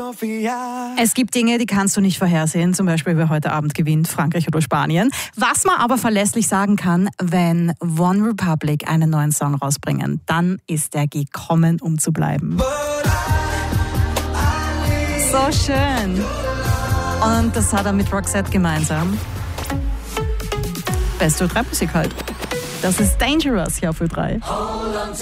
Es gibt Dinge, die kannst du nicht vorhersehen, zum Beispiel wer heute Abend gewinnt, Frankreich oder Spanien. Was man aber verlässlich sagen kann, wenn One Republic einen neuen Song rausbringen, dann ist er gekommen, um zu bleiben. So schön. Und das hat er mit Roxette gemeinsam. Beste 3 Musik halt. Das ist Dangerous hier auf Ö3.